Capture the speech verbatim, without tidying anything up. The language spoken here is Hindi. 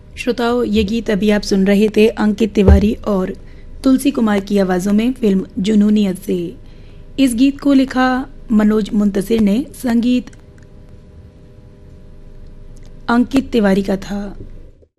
श्रोताओं, ये गीत अभी आप सुन रहे थे अंकित तिवारी और तुलसी कुमार की आवाज़ों में फिल्म जुनूनियत से। इस गीत को लिखा मनोज मुंतसिर ने, संगीत अंकित तिवारी का था।